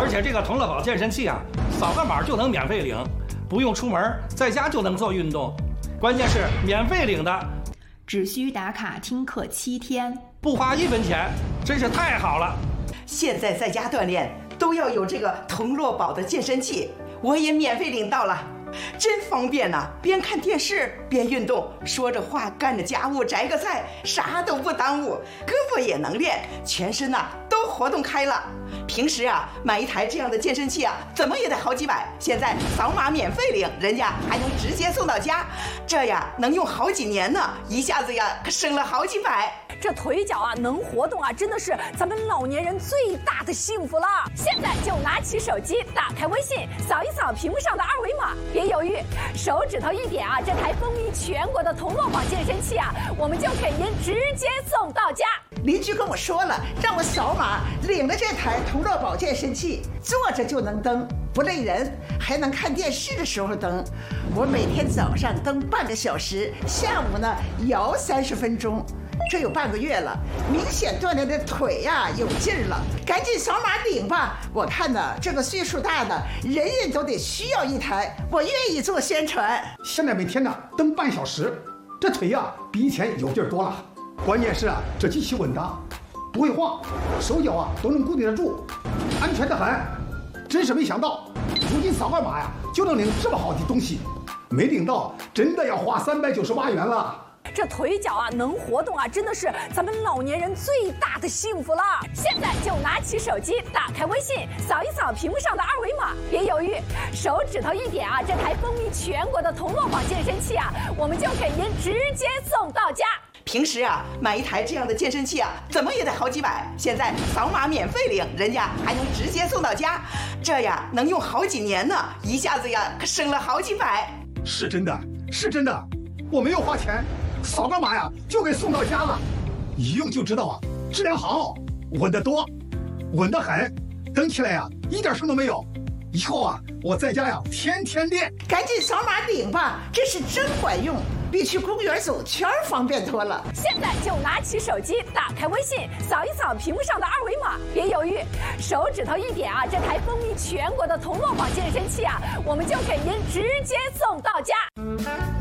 而且这个同乐宝健身器啊，扫个码就能免费领，不用出门，在家就能做运动。关键是免费领的， 只需打卡听课7天， 不花1分钱，真是太好了。 现在在家锻炼都要有这个同乐宝的健身器，我也免费领到了，真方便呐！边看电视边运动，说着话干着家务，摘个菜，啥都不耽误，胳膊也能练，全身呐都活动开了。平时啊买一台这样的健身器啊，怎么也得好几百，现在扫码免费领，人家还能直接送到家，这呀能用好几年呢，一下子呀可省了好几百。 这腿脚啊能活动啊，真的是咱们老年人最大的幸福了。现在就拿起手机，打开微信，扫一扫屏幕上的2维码，别犹豫，手指头一点啊，这台风靡全国的同乐宝健身器啊，我们就给您直接送到家。 邻居跟我说了，让我扫码领了这台同乐宝健身器，坐着就能蹬，不累人，还能看电视的时候蹬。我每天早上蹬半个小时，下午呢摇30分钟。这有半个月了，明显锻炼的腿呀有劲儿了，赶紧扫码领吧！我看呢，这个岁数大的人人都得需要一台，我愿意做宣传。 现在每天呢蹬半小时，这腿呀比以前有劲儿多了。关键是啊，这机器稳当，不会晃，手脚啊都能固定得住，安全得很。真是没想到，如今扫个码呀就能领这么好的东西，没领到真的要花398元了。 这腿脚啊能活动啊，真的是咱们老年人最大的幸福了。现在就拿起手机，打开微信，扫一扫屏幕上的2维码，别犹豫，手指头一点啊，这台风靡全国的同乐宝健身器啊，我们就给您直接送到家。 平时啊买一台这样的健身器啊，怎么也得好几百，现在扫码免费领，人家还能直接送到家，这呀能用好几年呢，一下子呀可省了好几百。 是真的，是真的，我没有花钱，扫个码呀就给送到家了，一用就知道啊，质量好，稳得多，稳得很，蹬起来呀一点声都没有。以后啊我在家呀天天练。 赶紧扫码领吧，这是真管用，比去公园走圈方便多了。 现在就拿起手机，打开微信，扫一扫屏幕上的2维码，别犹豫，手指头一点啊，这台风靡全国的同乐宝健身器啊，我们就给您直接送到家。